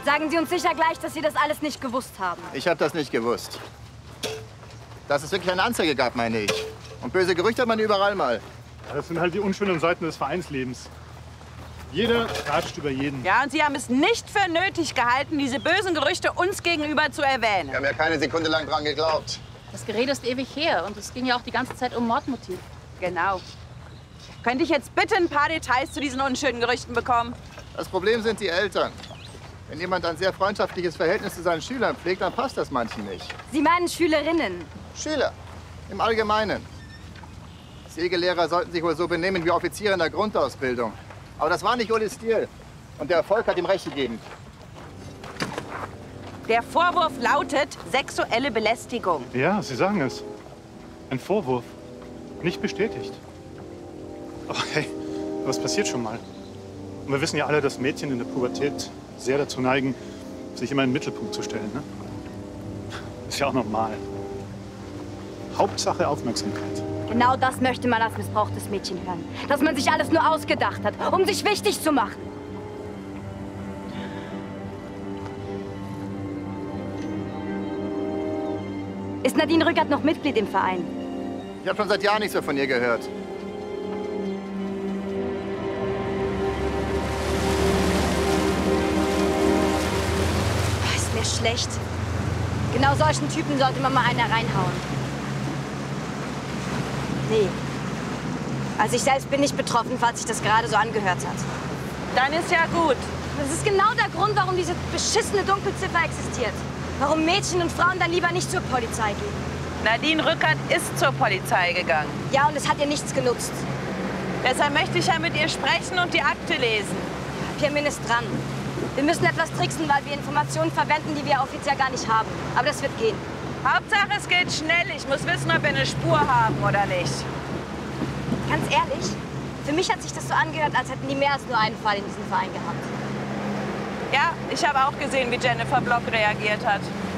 Sagen Sie uns sicher gleich, dass Sie das alles nicht gewusst haben. Ich habe das nicht gewusst. Dass es wirklich eine Anzeige gab, meine ich. Und böse Gerüchte hat man überall mal. Ja, das sind halt die unschönen Seiten des Vereinslebens. Jeder ratscht über jeden. Ja, und Sie haben es nicht für nötig gehalten, diese bösen Gerüchte uns gegenüber zu erwähnen. Wir haben ja keine Sekunde lang dran geglaubt. Das Gerede ist ewig her und es ging ja auch die ganze Zeit um Mordmotiv. Genau. Könnte ich jetzt bitte ein paar Details zu diesen unschönen Gerüchten bekommen? Das Problem sind die Eltern. Wenn jemand ein sehr freundschaftliches Verhältnis zu seinen Schülern pflegt, dann passt das manchen nicht. Sie meinen Schülerinnen. Schüler, im Allgemeinen. Segelehrer sollten sich wohl so benehmen wie Offiziere in der Grundausbildung. Aber das war nicht Ulis Stil. Und der Erfolg hat ihm recht gegeben. Der Vorwurf lautet sexuelle Belästigung. Ja, Sie sagen es. Ein Vorwurf. Nicht bestätigt. Aber hey, was passiert schon mal? Und wir wissen ja alle, dass Mädchen in der Pubertät sehr dazu neigen, sich immer in den Mittelpunkt zu stellen. Ne? Ist ja auch normal. Hauptsache Aufmerksamkeit. Genau das möchte man als missbrauchtes Mädchen hören. Dass man sich alles nur ausgedacht hat, um sich wichtig zu machen. Ist Nadine Rückert noch Mitglied im Verein? Ich habe schon seit Jahren nichts mehr von ihr gehört. Ist mir schlecht. Genau solchen Typen sollte man mal einer reinhauen. Nee. Also ich selbst bin nicht betroffen, falls sich das gerade so angehört hat. Dann ist ja gut. Das ist genau der Grund, warum diese beschissene Dunkelziffer existiert. Warum Mädchen und Frauen dann lieber nicht zur Polizei gehen. Nadine Rückert ist zur Polizei gegangen. Ja, und es hat ihr nichts genutzt. Deshalb möchte ich ja mit ihr sprechen und die Akte lesen. Pirmin ist dran. Wir müssen etwas tricksen, weil wir Informationen verwenden, die wir offiziell gar nicht haben. Aber das wird gehen. Hauptsache, es geht schnell. Ich muss wissen, ob wir eine Spur haben oder nicht. Ganz ehrlich, für mich hat sich das so angehört, als hätten die mehr als nur einen Fall in diesem Verein gehabt. Ja, ich habe auch gesehen, wie Jennifer Block reagiert hat.